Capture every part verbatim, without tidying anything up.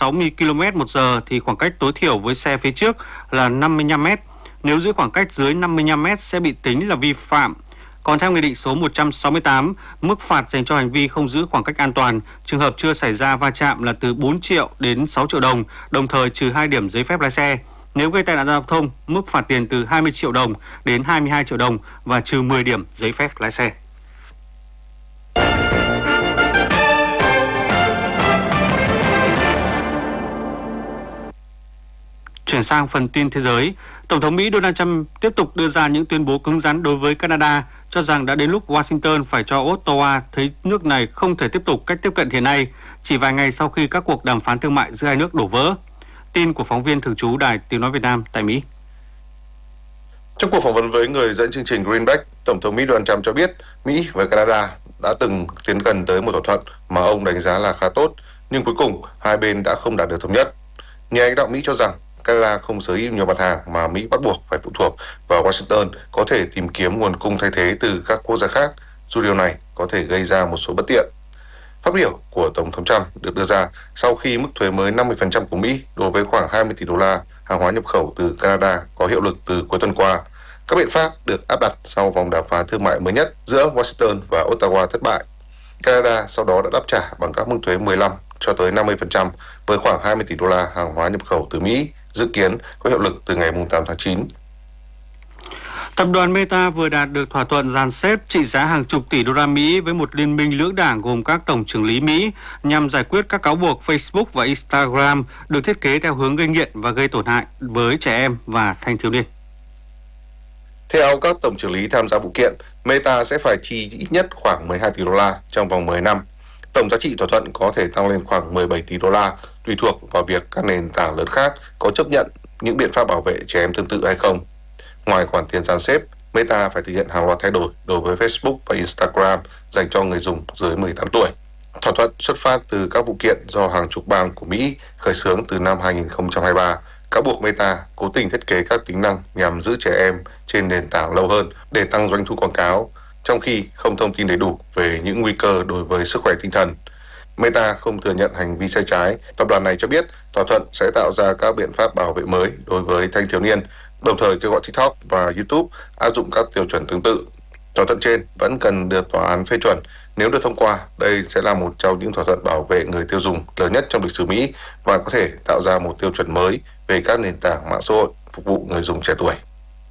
sáu mươi ki lô mét một giờ thì khoảng cách tối thiểu với xe phía trước là năm mươi lăm mét. Nếu giữ khoảng cách dưới năm mươi lăm mét sẽ bị tính là vi phạm. Còn theo Nghị định số một trăm sáu mươi tám, mức phạt dành cho hành vi không giữ khoảng cách an toàn, trường hợp chưa xảy ra va chạm là từ bốn triệu đến sáu triệu đồng, đồng thời trừ hai điểm giấy phép lái xe. Nếu gây tai nạn giao thông, mức phạt tiền từ hai mươi triệu đồng đến hai mươi hai triệu đồng và trừ mười điểm giấy phép lái xe. Chuyển sang phần tin thế giới, Tổng thống Mỹ Donald Trump tiếp tục đưa ra những tuyên bố cứng rắn đối với Canada, cho rằng đã đến lúc Washington phải cho Ottawa thấy nước này không thể tiếp tục cách tiếp cận hiện nay, chỉ vài ngày sau khi các cuộc đàm phán thương mại giữa hai nước đổ vỡ. Tin của phóng viên thường trú Đài Tiếng nói Việt Nam tại Mỹ. Trong cuộc phỏng vấn với người dẫn chương trình Greenback, Tổng thống Mỹ Donald Trump cho biết Mỹ và Canada đã từng tiến gần tới một thỏa thuận mà ông đánh giá là khá tốt, nhưng cuối cùng hai bên đã không đạt được thống nhất. Nhà lãnh đạo Mỹ cho rằng Canada không sở hữu nhiều mặt hàng mà Mỹ bắt buộc phải phụ thuộc và Washington có thể tìm kiếm nguồn cung thay thế từ các quốc gia khác, dù điều này có thể gây ra một số bất tiện. Phát biểu của Tổng thống Trump được đưa ra sau khi mức thuế mới năm mươi phần trăm của Mỹ đối với khoảng hai mươi tỷ đô la hàng hóa nhập khẩu từ Canada có hiệu lực từ cuối tuần qua. Các biện pháp được áp đặt sau vòng đàm phán thương mại mới nhất giữa Washington và Ottawa thất bại. Canada sau đó đã đáp trả bằng các mức thuế mười lăm cho tới năm mươi phần trăm với khoảng hai mươi tỷ đô la hàng hóa nhập khẩu từ Mỹ, dự kiến có hiệu lực từ ngày tám tháng chín. Tập đoàn Meta vừa đạt được thỏa thuận dàn xếp trị giá hàng chục tỷ đô la Mỹ với một liên minh lưỡng đảng gồm các tổng chưởng lý Mỹ nhằm giải quyết các cáo buộc Facebook và Instagram được thiết kế theo hướng gây nghiện và gây tổn hại với trẻ em và thanh thiếu niên. Theo các tổng chưởng lý tham gia vụ kiện, Meta sẽ phải chi ít nhất khoảng mười hai tỷ đô la trong vòng mười năm. Tổng giá trị thỏa thuận có thể tăng lên khoảng mười bảy tỷ đô la, tùy thuộc vào việc các nền tảng lớn khác có chấp nhận những biện pháp bảo vệ trẻ em tương tự hay không. Ngoài khoản tiền dàn xếp, Meta phải thực hiện hàng loạt thay đổi đối với Facebook và Instagram dành cho người dùng dưới mười tám tuổi. Thỏa thuận xuất phát từ các vụ kiện do hàng chục bang của Mỹ khởi xướng từ năm hai nghìn không trăm hai mươi ba, cáo buộc Meta cố tình thiết kế các tính năng nhằm giữ trẻ em trên nền tảng lâu hơn để tăng doanh thu quảng cáo, trong khi không thông tin đầy đủ về những nguy cơ đối với sức khỏe tinh thần. Meta không thừa nhận hành vi sai trái. Tập đoàn này cho biết thỏa thuận sẽ tạo ra các biện pháp bảo vệ mới đối với thanh thiếu niên, đồng thời kêu gọi TikTok và YouTube áp dụng các tiêu chuẩn tương tự. Thỏa thuận trên vẫn cần được tòa án phê chuẩn. Nếu được thông qua, đây sẽ là một trong những thỏa thuận bảo vệ người tiêu dùng lớn nhất trong lịch sử Mỹ và có thể tạo ra một tiêu chuẩn mới về các nền tảng mạng xã hội phục vụ người dùng trẻ tuổi.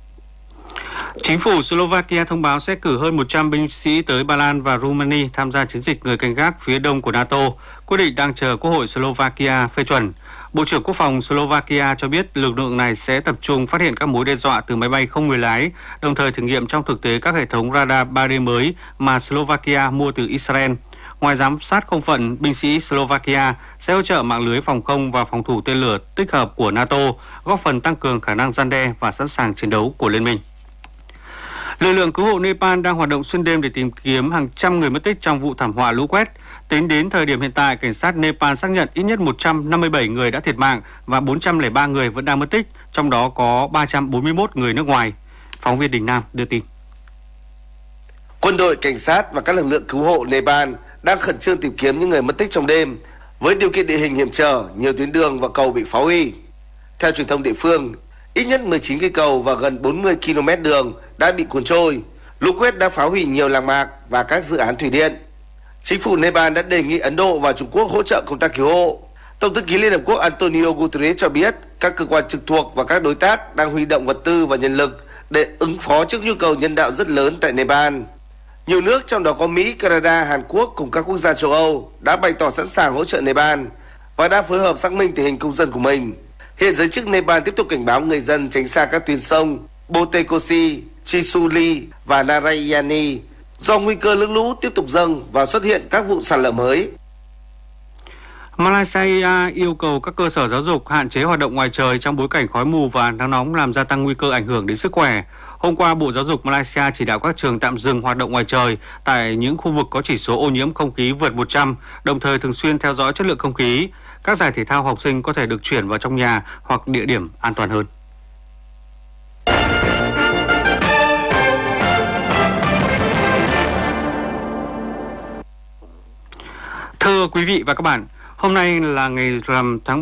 Chính phủ Slovakia thông báo sẽ cử hơn một trăm binh sĩ tới Ba Lan và Romania tham gia chiến dịch người canh gác phía đông của NATO. Quyết định đang chờ Quốc hội Slovakia phê chuẩn. Bộ trưởng Quốc phòng Slovakia cho biết lực lượng này sẽ tập trung phát hiện các mối đe dọa từ máy bay không người lái, đồng thời thử nghiệm trong thực tế các hệ thống radar ba D mới mà Slovakia mua từ Israel. Ngoài giám sát không phận, binh sĩ Slovakia sẽ hỗ trợ mạng lưới phòng không và phòng thủ tên lửa tích hợp của NATO, góp phần tăng cường khả năng răn đe và sẵn sàng chiến đấu của liên minh. Lực lượng cứu hộ Nepal đang hoạt động xuyên đêm để tìm kiếm hàng trăm người mất tích trong vụ thảm họa lũ quét. Tính đến thời điểm hiện tại, cảnh sát Nepal xác nhận ít nhất một trăm năm mươi bảy người đã thiệt mạng và bốn trăm lẻ ba người vẫn đang mất tích, trong đó có ba trăm bốn mươi mốt người nước ngoài. Phóng viên Đình Nam đưa tin. Quân đội, cảnh sát và các lực lượng cứu hộ Nepal đang khẩn trương tìm kiếm những người mất tích trong đêm. Với điều kiện địa hình hiểm trở, nhiều tuyến đường và cầu bị phá hủy. Theo truyền thông địa phương, ít nhất mười chín cây cầu và gần bốn mươi ki lô mét đường đã bị cuốn trôi. Lũ quét đã phá hủy nhiều làng mạc và các dự án thủy điện. Chính phủ Nepal đã đề nghị Ấn Độ và Trung Quốc hỗ trợ công tác cứu hộ. Tổng thư ký Liên Hợp Quốc Antonio Guterres cho biết các cơ quan trực thuộc và các đối tác đang huy động vật tư và nhân lực để ứng phó trước nhu cầu nhân đạo rất lớn tại Nepal. Nhiều nước trong đó có Mỹ, Canada, Hàn Quốc cùng các quốc gia châu Âu đã bày tỏ sẵn sàng hỗ trợ Nepal và đã phối hợp xác minh tình hình công dân của mình. Hiện giới chức Nepal tiếp tục cảnh báo người dân tránh xa các tuyến sông Botekoshi, Chisuli và Narayani do nguy cơ nước lũ tiếp tục dâng và xuất hiện các vụ sạt lở mới. Malaysia yêu cầu các cơ sở giáo dục hạn chế hoạt động ngoài trời trong bối cảnh khói mù và nắng nóng làm gia tăng nguy cơ ảnh hưởng đến sức khỏe. Hôm qua, Bộ Giáo dục Malaysia chỉ đạo các trường tạm dừng hoạt động ngoài trời tại những khu vực có chỉ số ô nhiễm không khí vượt một trăm, đồng thời thường xuyên theo dõi chất lượng không khí. Các giải thể thao học sinh có thể được chuyển vào trong nhà hoặc địa điểm an toàn hơn. Thưa quý vị và các bạn, hôm nay là ngày rằm tháng